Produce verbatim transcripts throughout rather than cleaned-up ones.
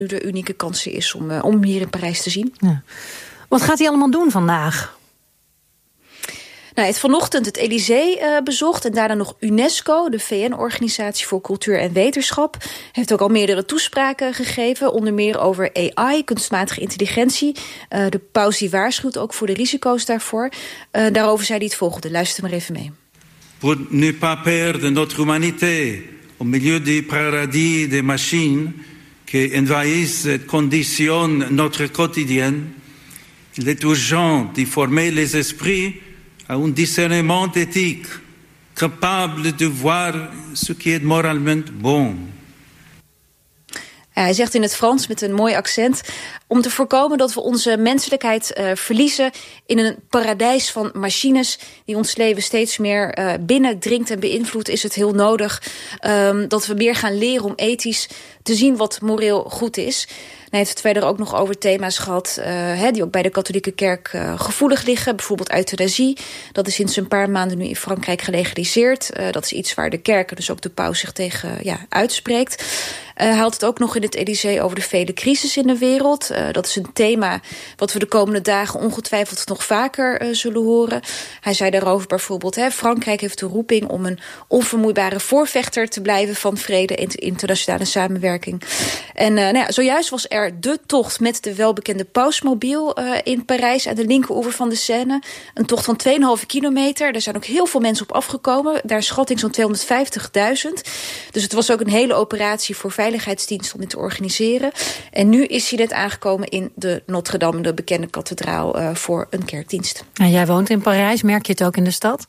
nu de unieke kans is om, uh, om hem hier in Parijs te zien. Ja. Wat gaat hij allemaal doen vandaag? Nou, hij heeft vanochtend het Elysée uh, bezocht en daarna nog UNESCO, de V N-organisatie voor cultuur en wetenschap. Hij heeft ook al meerdere toespraken gegeven, onder meer over A I, kunstmatige intelligentie. Uh, de paus die waarschuwt ook voor de risico's daarvoor. Uh, daarover zei hij het volgende. Luister maar even mee. Pour ne pas perdre notre humanité au milieu du paradis des machines qui envahissent et conditionnent notre quotidien, il est urgent de former les esprits à un discernement éthique, capable de voir ce qui est moralement bon. Ja, hij zegt in het Frans met een mooi accent, om te voorkomen dat we onze menselijkheid uh, verliezen in een paradijs van machines die ons leven steeds meer uh, binnendringt en beïnvloedt, is het heel nodig um, dat we meer gaan leren om ethisch te zien wat moreel goed is. Hij heeft het verder ook nog over thema's gehad uh, hè, die ook bij de katholieke kerk uh, gevoelig liggen. Bijvoorbeeld euthanasie. Dat is sinds een paar maanden nu in Frankrijk gelegaliseerd. Uh, dat is iets waar de kerk, dus ook de paus, zich tegen uh, ja, uitspreekt. Uh, hij had het ook nog in het Elysée over de vele crises in de wereld. Uh, dat is een thema wat we de komende dagen ongetwijfeld nog vaker uh, zullen horen. Hij zei daarover bijvoorbeeld, hè, Frankrijk heeft de roeping om een onvermoeibare voorvechter te blijven van vrede en internationale samenwerking. En uh, nou ja, zojuist was er de tocht met de welbekende pausmobiel uh, in Parijs aan de linkeroever van de Seine. Een tocht van twee komma vijf kilometer. Er zijn ook heel veel mensen op afgekomen. Daar schatting zo'n tweehonderdvijftigduizend. Dus het was ook een hele operatie voor veiligheidsdienst om dit te organiseren. En nu is hij net aangekomen in de Notre-Dame, de bekende kathedraal, uh, voor een kerkdienst. Nou, jij woont in Parijs, merk je het ook in de stad?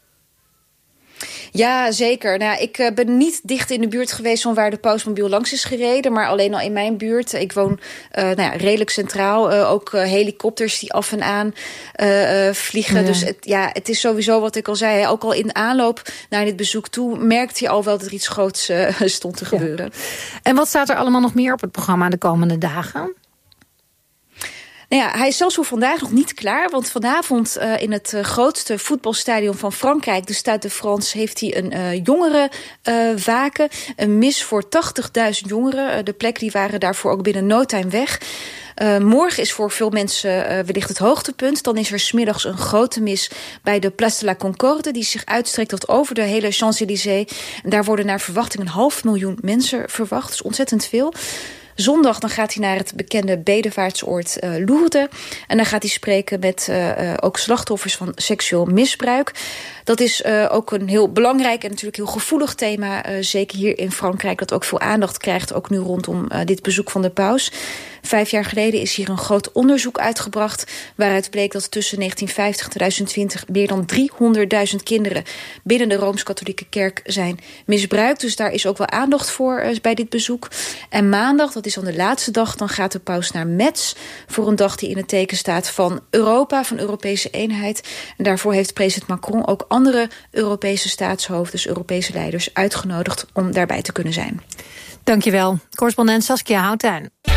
Ja, zeker. Nou, ik uh, ben niet dicht in de buurt geweest van waar de pausmobiel langs is gereden, maar alleen al in mijn buurt. Ik woon uh, nou ja, redelijk centraal. Uh, ook uh, helikopters die af en aan uh, uh, vliegen. Ja. Dus het, ja, het is sowieso wat ik al zei. Hè, ook al in de aanloop naar dit bezoek toe merkte je al wel dat er iets groots uh, stond te gebeuren. Ja. En wat staat er allemaal nog meer op het programma de komende dagen? Nou ja, hij is zelfs voor vandaag nog niet klaar. Want vanavond uh, in het uh, grootste voetbalstadion van Frankrijk, de Stade de France, heeft hij een uh, jongeren uh, waken. Een mis voor tachtigduizend jongeren. Uh, de plek die waren daarvoor ook binnen no time weg. Uh, morgen is voor veel mensen uh, wellicht het hoogtepunt. Dan is er 's middags een grote mis bij de Place de la Concorde, die zich uitstrekt tot over de hele Champs-Élysées. En daar worden naar verwachting een half miljoen mensen verwacht. Dat is ontzettend veel. Zondag dan gaat hij naar het bekende bedevaartsoord uh, Lourdes. En dan gaat hij spreken met uh, uh, ook slachtoffers van seksueel misbruik. Dat is uh, ook een heel belangrijk en natuurlijk heel gevoelig thema. Uh, zeker hier in Frankrijk, dat ook veel aandacht krijgt. Ook nu rondom uh, dit bezoek van de paus. Vijf jaar geleden is hier een groot onderzoek uitgebracht, waaruit bleek dat tussen negentien vijftig en tweeduizend twintig meer dan driehonderdduizend kinderen binnen de Rooms-Katholieke Kerk zijn misbruikt. Dus daar is ook wel aandacht voor uh, bij dit bezoek. En maandag, dat is dan de laatste dag, dan gaat de paus naar Metz voor een dag die in het teken staat van Europa, van Europese eenheid. En daarvoor heeft president Macron ook andere Europese staatshoofden, dus Europese leiders, uitgenodigd om daarbij te kunnen zijn. Dankjewel. Correspondent Saskia Houttuin.